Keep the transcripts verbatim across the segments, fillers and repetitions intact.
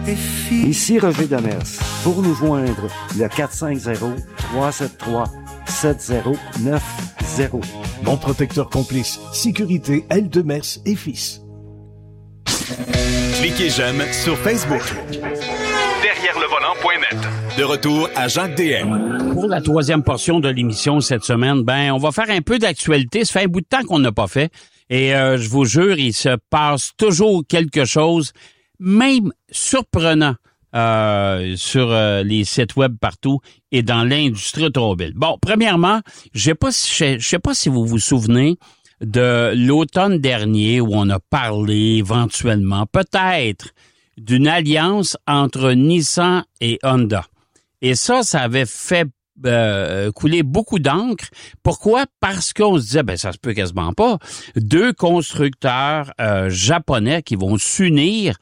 efficace. Ici Roger Demers. Pour nous joindre, le quatre cinq zéro, trois sept trois, sept zéro neuf zéro. Mon protecteur complice. Sécurité L. Demers et Fils. Cliquez j'aime sur Facebook. Derrière le volant point net. De retour à Jacques D M. Pour la troisième portion de l'émission cette semaine, ben on va faire un peu d'actualité. Ça fait un bout de temps qu'on n'a pas fait. Et euh, je vous jure, il se passe toujours quelque chose, même surprenant, euh, sur euh, les sites web partout et dans l'industrie automobile. Bon, premièrement, je sais pas si je sais pas si vous vous souvenez de l'automne dernier où on a parlé éventuellement, peut-être, d'une alliance entre Nissan et Honda. Et ça, ça avait fait euh, couler beaucoup d'encre. Pourquoi? Parce qu'on se disait, ben ça se peut quasiment pas, deux constructeurs euh, japonais qui vont s'unir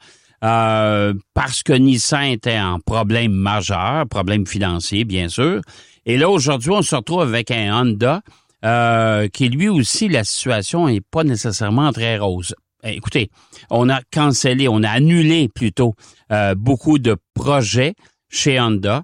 euh, parce que Nissan était en problème majeur, problème financier, bien sûr. Et là, aujourd'hui, on se retrouve avec un Honda euh, qui, lui aussi, la situation est pas nécessairement très rose. Écoutez, on a cancellé, on a annulé plutôt euh, beaucoup de projets chez Honda,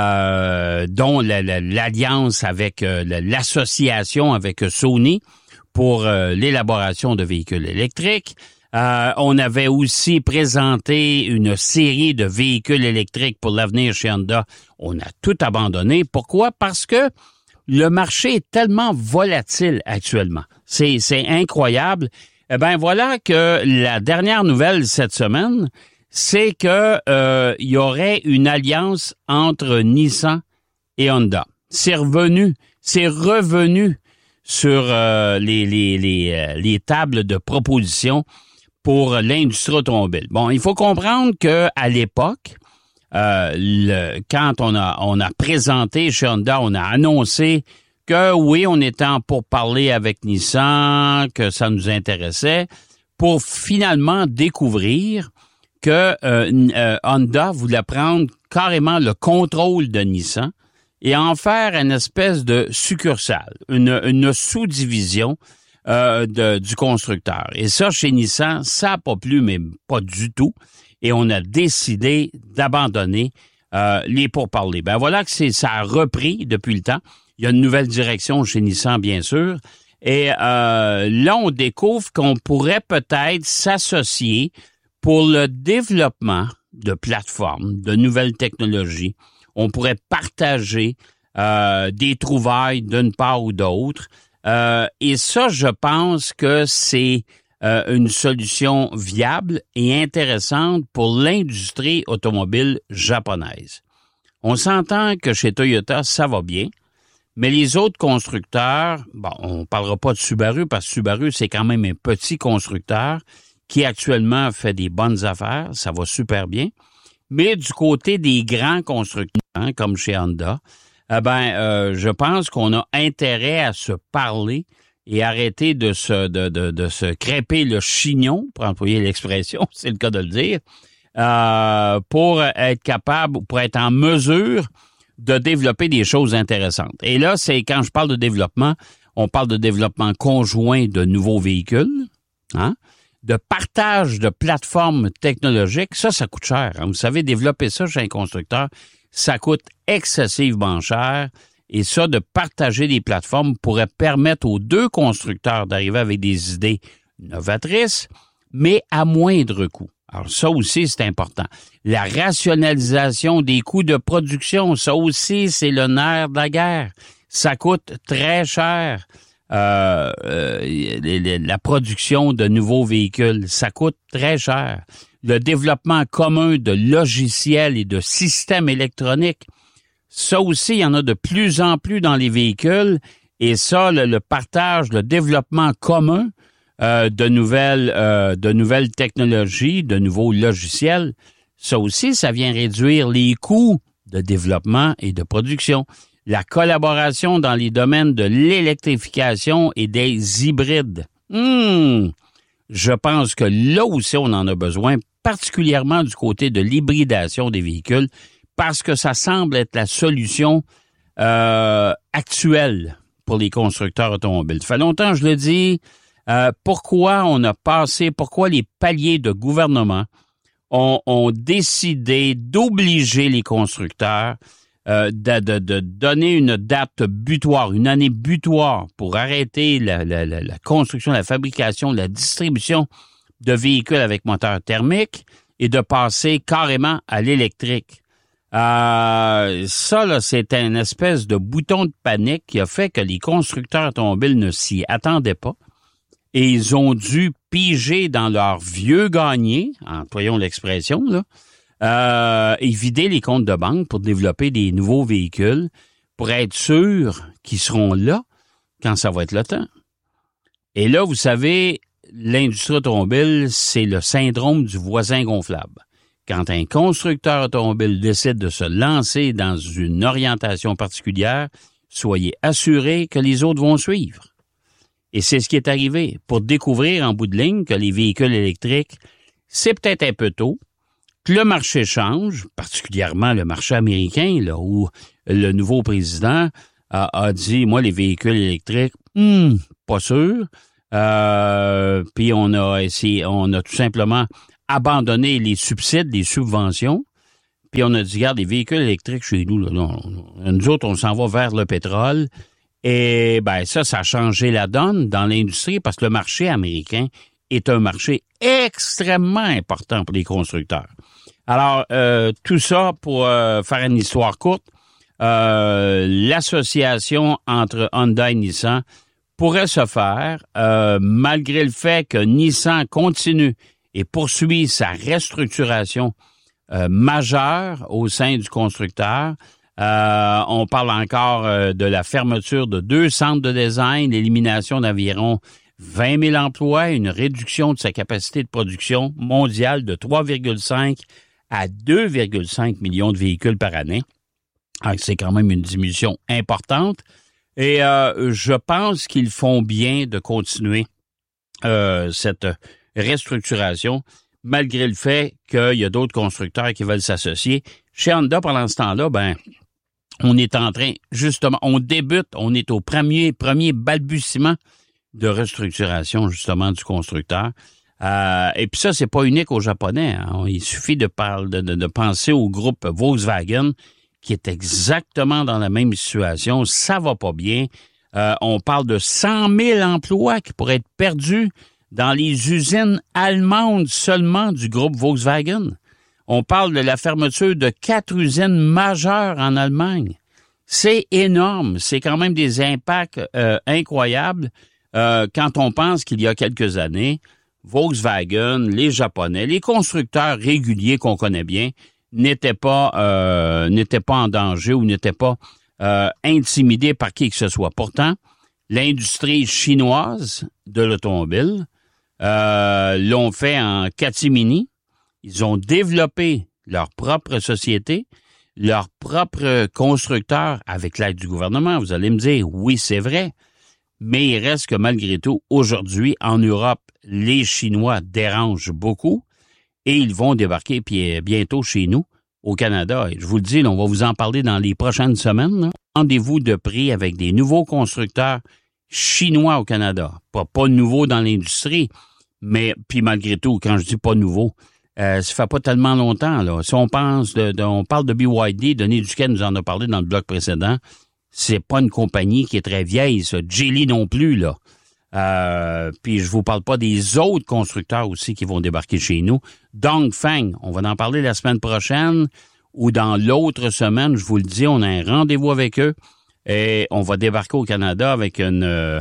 euh, dont la, la, l'alliance avec euh, l'association avec Sony pour euh, l'élaboration de véhicules électriques. Euh, on avait aussi présenté une série de véhicules électriques pour l'avenir chez Honda. On a tout abandonné. Pourquoi? Parce que le marché est tellement volatile actuellement. C'est, c'est incroyable. Eh ben voilà que la dernière nouvelle cette semaine, c'est que euh, il y aurait une alliance entre Nissan et Honda. C'est revenu, c'est revenu sur euh, les les les euh, les tables de proposition pour l'industrie automobile. Bon, il faut comprendre que à l'époque, euh, le, quand on a on a présenté chez Honda, on a annoncé que oui, on était en pourparlers avec Nissan, que ça nous intéressait, pour finalement découvrir que euh, euh, Honda voulait prendre carrément le contrôle de Nissan et en faire une espèce de succursale, une, une sous-division euh, de, du constructeur. Et ça, chez Nissan, ça n'a pas plu, mais pas du tout. Et on a décidé d'abandonner euh, les pourparlers. Ben voilà que c'est ça a repris depuis le temps. Il y a une nouvelle direction chez Nissan, bien sûr. Et euh, là, on découvre qu'on pourrait peut-être s'associer pour le développement de plateformes, de nouvelles technologies. On pourrait partager euh, des trouvailles d'une part ou d'autre. Euh, et ça, je pense que c'est euh, une solution viable et intéressante pour l'industrie automobile japonaise. On s'entend que chez Toyota, ça va bien. Mais les autres constructeurs, bon, on parlera pas de Subaru parce que Subaru, c'est quand même un petit constructeur qui actuellement fait des bonnes affaires, ça va super bien. Mais du côté des grands constructeurs, hein, comme chez Honda, eh ben, euh, je pense qu'on a intérêt à se parler et arrêter de se de, de, de se crêper le chignon, pour employer l'expression, c'est le cas de le dire, euh, pour être capable, pour être en mesure de développer des choses intéressantes. Et là, c'est quand je parle de développement, on parle de développement conjoint de nouveaux véhicules, hein, de partage de plateformes technologiques. Ça, ça coûte cher. Hein. Vous savez, développer ça chez un constructeur, ça coûte excessivement cher. Et ça, de partager des plateformes pourrait permettre aux deux constructeurs d'arriver avec des idées novatrices, mais à moindre coût. Alors ça aussi, c'est important. La rationalisation des coûts de production, ça aussi, c'est le nerf de la guerre. Ça coûte très cher. Euh, euh, la production de nouveaux véhicules, ça coûte très cher. Le développement commun de logiciels et de systèmes électroniques, ça aussi, il y en a de plus en plus dans les véhicules. Et ça, le, le partage, le développement commun Euh, de nouvelles euh, de nouvelles technologies, de nouveaux logiciels, ça aussi, ça vient réduire les coûts de développement et de production. La collaboration dans les domaines de l'électrification et des hybrides. Hum, je pense que là aussi, on en a besoin, particulièrement du côté de l'hybridation des véhicules, parce que ça semble être la solution euh, actuelle pour les constructeurs automobiles. Ça fait longtemps, je le dis. Euh, pourquoi on a passé, pourquoi les paliers de gouvernement ont, ont décidé d'obliger les constructeurs euh, de, de, de donner une date butoir, une année butoir pour arrêter la, la, la, la construction, la fabrication, la distribution de véhicules avec moteur thermique et de passer carrément à l'électrique. Euh, ça, là, c'est un espèce de bouton de panique qui a fait que les constructeurs automobiles ne s'y attendaient pas et ils ont dû piger dans leur vieux gagné, employons l'expression, là, euh, et vider les comptes de banque pour développer des nouveaux véhicules pour être sûr qu'ils seront là quand ça va être le temps. Et là, vous savez, l'industrie automobile, c'est le syndrome du voisin gonflable. Quand un constructeur automobile décide de se lancer dans une orientation particulière, soyez assurés que les autres vont suivre. Et c'est ce qui est arrivé. Pour découvrir en bout de ligne que les véhicules électriques, c'est peut-être un peu tôt, que le marché change, particulièrement le marché américain, là, où le nouveau président a, a dit, moi, les véhicules électriques, hmm, pas sûr. Euh, puis on a essayé, on a tout simplement abandonné les subsides, les subventions, puis on a dit, regarde, les véhicules électriques chez nous, là, non, non, nous autres, on s'en va vers le pétrole, et ben ça, ça a changé la donne dans l'industrie, parce que le marché américain est un marché extrêmement important pour les constructeurs. Alors, euh, tout ça pour euh, faire une histoire courte, euh, l'association entre Honda et Nissan pourrait se faire, euh, malgré le fait que Nissan continue et poursuit sa restructuration euh, majeure au sein du constructeur. Euh, on parle encore euh, de la fermeture de deux centres de design, l'élimination d'environ vingt mille emplois, une réduction de sa capacité de production mondiale de trois virgule cinq à deux virgule cinq millions de véhicules par année. Alors, c'est quand même une diminution importante. Et euh, je pense qu'ils font bien de continuer euh, cette restructuration, malgré le fait qu'il y a d'autres constructeurs qui veulent s'associer. Chez Honda, pendant ce temps-là, ben, on est en train, justement, on débute, on est au premier, premier balbutiement de restructuration, justement, du constructeur. Euh, et puis ça, c'est pas unique aux Japonais. Hein. Il suffit de, parler, de, de, de penser au groupe Volkswagen, qui est exactement dans la même situation. Ça va pas bien. Euh, on parle de cent mille emplois qui pourraient être perdus dans les usines allemandes seulement du groupe Volkswagen. On parle de la fermeture de quatre usines majeures en Allemagne. C'est énorme. C'est quand même des impacts euh, incroyables euh, quand on pense qu'il y a quelques années, Volkswagen, les Japonais, les constructeurs réguliers qu'on connaît bien, n'étaient pas euh, n'étaient pas en danger ou n'étaient pas euh, intimidés par qui que ce soit. Pourtant, l'industrie chinoise de l'automobile euh, l'ont fait en catimini. Ils ont développé leur propre société, leur propre constructeur avec l'aide du gouvernement. Vous allez me dire, oui, c'est vrai, mais il reste que malgré tout, aujourd'hui, en Europe, les Chinois dérangent beaucoup. Et ils vont débarquer puis bientôt chez nous, au Canada. Et je vous le dis, là, on va vous en parler dans les prochaines semaines. Là. Rendez-vous de prix avec des nouveaux constructeurs chinois au Canada. Pas, pas nouveaux dans l'industrie, mais puis malgré tout, quand je dis pas nouveau, euh, ça fait pas tellement longtemps. Là. Si on pense, de, de, on parle de B Y D, Denis Duquesne nous en a parlé dans le bloc précédent, c'est pas une compagnie qui est très vieille, ça. Geely non plus, là. Euh, puis je vous parle pas des autres constructeurs aussi qui vont débarquer chez nous. Dongfeng, on va en parler la semaine prochaine ou dans l'autre semaine, je vous le dis, on a un rendez-vous avec eux et on va débarquer au Canada avec une, euh,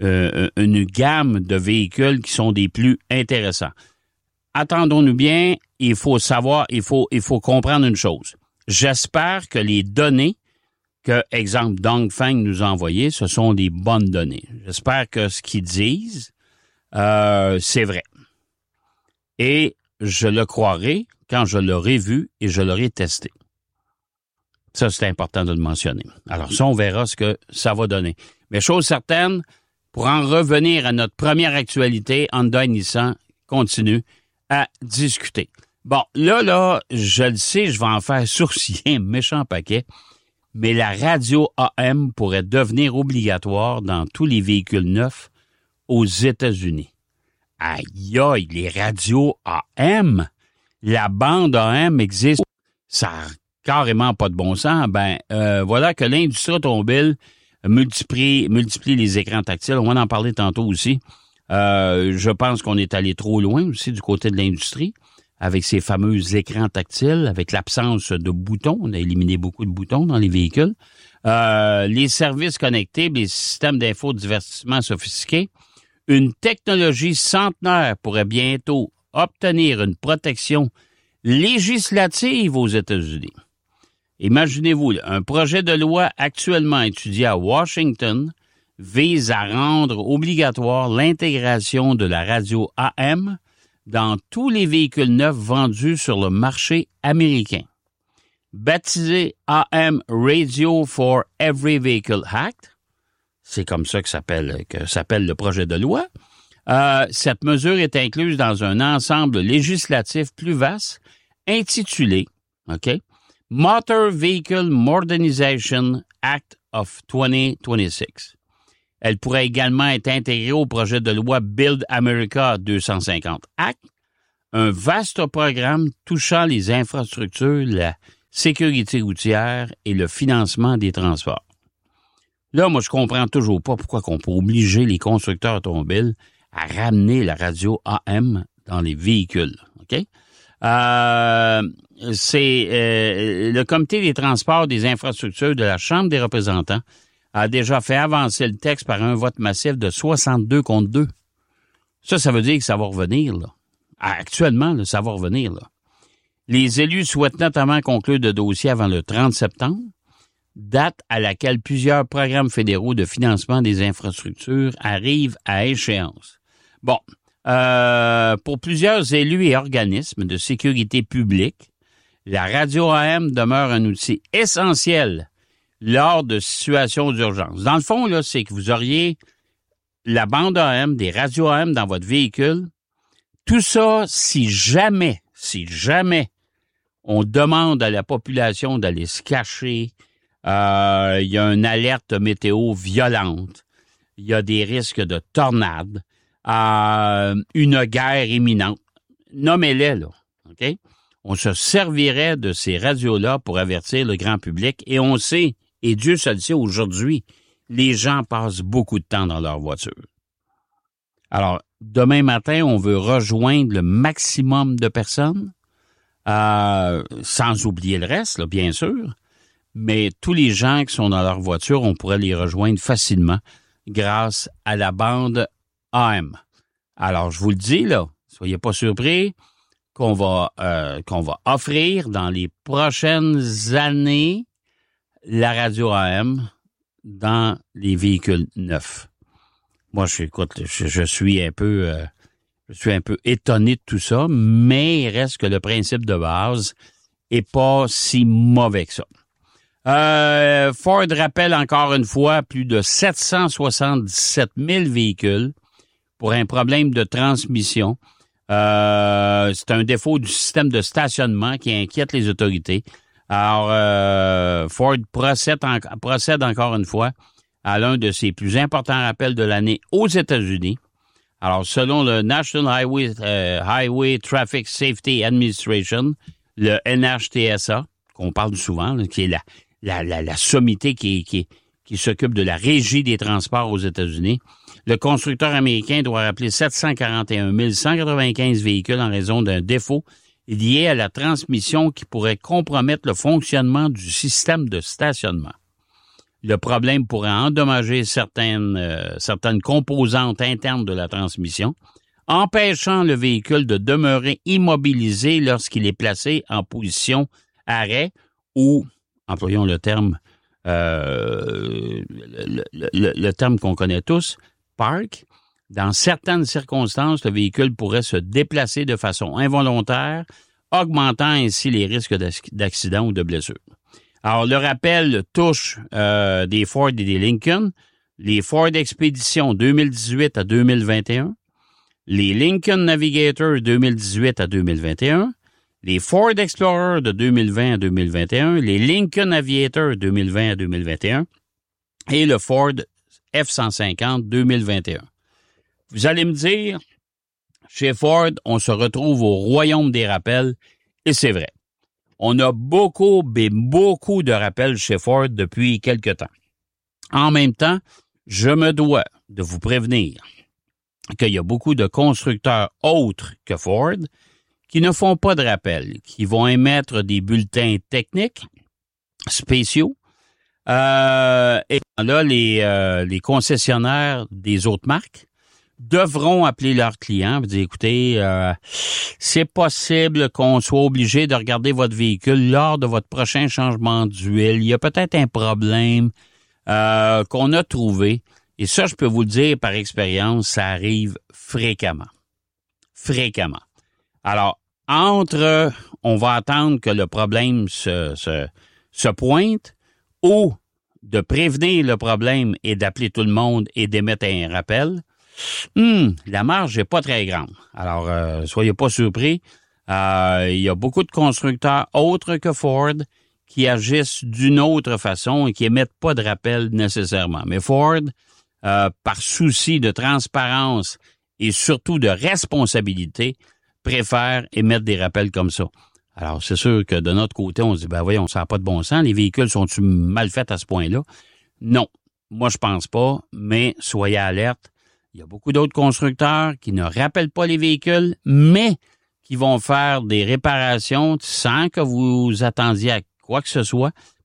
une gamme de véhicules qui sont des plus intéressants. Attendons-nous bien, il faut savoir, il faut, il faut comprendre une chose. J'espère que les données que, exemple, Dongfeng nous a envoyé, ce sont des bonnes données. J'espère que ce qu'ils disent, euh, c'est vrai. Et je le croirai quand je l'aurai vu et je l'aurai testé. Ça, c'est important de le mentionner. Alors ça, on verra ce que ça va donner. Mais chose certaine, pour en revenir à notre première actualité, Honda et Nissan continuent à discuter. Bon, là, là, je le sais, je vais en faire sourciller un méchant paquet. Mais la radio A M pourrait devenir obligatoire dans tous les véhicules neufs aux États-Unis. Aïe, aïe, les radios A M, la bande A M existe, ça n'a carrément pas de bon sens. Ben, euh, voilà que l'industrie automobile multiplie, multiplie les écrans tactiles. On va en parler tantôt aussi. Euh, je pense qu'on est allé trop loin aussi du côté de l'industrie avec ces fameux écrans tactiles, avec l'absence de boutons. On a éliminé beaucoup de boutons dans les véhicules. Euh, les services connectés, les systèmes d'infodivertissement sophistiqués. Une technologie centenaire pourrait bientôt obtenir une protection législative aux États-Unis. Imaginez-vous, un projet de loi actuellement étudié à Washington vise à rendre obligatoire l'intégration de la radio A M dans tous les véhicules neufs vendus sur le marché américain. Baptisé A M Radio for Every Vehicle Act, c'est comme ça que s'appelle, que s'appelle le projet de loi, euh, cette mesure est incluse dans un ensemble législatif plus vaste intitulé, OK, Motor Vehicle Modernization Act of vingt vingt-six. Elle pourrait également être intégrée au projet de loi Build America deux cent cinquante Act, un vaste programme touchant les infrastructures, la sécurité routière et le financement des transports. Là, moi, je comprends toujours pas pourquoi on peut obliger les constructeurs automobiles à ramener la radio A M dans les véhicules. OK? Euh, c'est euh, le Comité des transports des infrastructures de la Chambre des représentants a déjà fait avancer le texte par un vote massif de soixante-deux contre deux. Ça, ça veut dire que ça va revenir, là. Actuellement, là, ça va revenir, là. Les élus souhaitent notamment conclure le dossier avant le trente septembre, date à laquelle plusieurs programmes fédéraux de financement des infrastructures arrivent à échéance. Bon, euh, pour plusieurs élus et organismes de sécurité publique, la radio A M demeure un outil essentiel lors de situations d'urgence. Dans le fond, là, c'est que vous auriez la bande A M, des radios A M dans votre véhicule. Tout ça, si jamais, si jamais on demande à la population d'aller se cacher, euh, il y a une alerte météo violente, il y a des risques de tornades, euh, une guerre imminente, nommez-les, là, OK? On se servirait de ces radios-là pour avertir le grand public et on sait, et Dieu se le sait aujourd'hui, les gens passent beaucoup de temps dans leur voiture. Alors, demain matin, on veut rejoindre le maximum de personnes, euh, sans oublier le reste, là, bien sûr, mais tous les gens qui sont dans leur voiture, on pourrait les rejoindre facilement grâce à la bande A M. Alors, je vous le dis, là, soyez pas surpris qu'on va, euh, qu'on va offrir dans les prochaines années la radio A M dans les véhicules neufs. Moi, je, écoute, je, je suis un peu, euh, je suis un peu étonné de tout ça, mais il reste que le principe de base est pas si mauvais que ça. Euh, Ford rappelle encore une fois plus de sept cent soixante-dix-sept mille véhicules pour un problème de transmission. Euh, c'est un défaut du système de stationnement qui inquiète les autorités. Alors, euh, Ford procède, en, procède encore une fois à l'un de ses plus importants rappels de l'année aux États-Unis. Alors, selon le National Highway, euh, Highway Traffic Safety Administration, le N H T S A, qu'on parle souvent, là, qui est la, la, la, la sommité qui, qui, qui s'occupe de la régie des transports aux États-Unis, le constructeur américain doit rappeler sept cent quarante et un mille cent quatre-vingt-quinze véhicules en raison d'un défaut lié à la transmission qui pourrait compromettre le fonctionnement du système de stationnement. Le problème pourrait endommager certaines, euh, certaines composantes internes de la transmission, empêchant le véhicule de demeurer immobilisé lorsqu'il est placé en position arrêt ou, employons le terme, euh, le, le, le, le terme qu'on connaît tous, park. Dans certaines circonstances, le véhicule pourrait se déplacer de façon involontaire, augmentant ainsi les risques d'accident ou de blessure. Alors, le rappel touche euh, des Ford et des Lincoln, les Ford Expedition deux mille dix-huit à deux mille vingt et un, les Lincoln Navigator deux mille dix-huit à deux mille vingt et un, les Ford Explorer de deux mille vingt à deux mille vingt et un, les Lincoln Aviator deux mille vingt à deux mille vingt et un et le Ford F cent cinquante deux mille vingt et un. Vous allez me dire, chez Ford, on se retrouve au royaume des rappels, et c'est vrai. On a beaucoup, mais beaucoup de rappels chez Ford depuis quelque temps. En même temps, je me dois de vous prévenir qu'il y a beaucoup de constructeurs autres que Ford qui ne font pas de rappel, qui vont émettre des bulletins techniques spéciaux. Euh, et là, les, euh, les concessionnaires des autres marques devront appeler leurs clients et dire, écoutez, euh, c'est possible qu'on soit obligé de regarder votre véhicule lors de votre prochain changement d'huile. Il y a peut-être un problème euh, qu'on a trouvé. Et ça, je peux vous le dire par expérience, ça arrive fréquemment. Fréquemment. Alors, entre, on va attendre que le problème se, se, se pointe, ou de prévenir le problème et d'appeler tout le monde et d'émettre un rappel, hum, la marge n'est pas très grande. Alors, euh, soyez pas surpris. Euh, il y a beaucoup de constructeurs autres que Ford qui agissent d'une autre façon et qui émettent pas de rappel nécessairement. Mais Ford, euh, par souci de transparence et surtout de responsabilité, préfère émettre des rappels comme ça. Alors, c'est sûr que de notre côté, on se dit, ben voyons, ça n'a pas de bon sens. Les véhicules sont-ils mal faits à ce point-là? Non. Moi, je pense pas, mais soyez alerte. Il y a beaucoup d'autres constructeurs qui ne rappellent pas les véhicules, mais qui vont faire des réparations sans que vous attendiez à quoi que ce soit.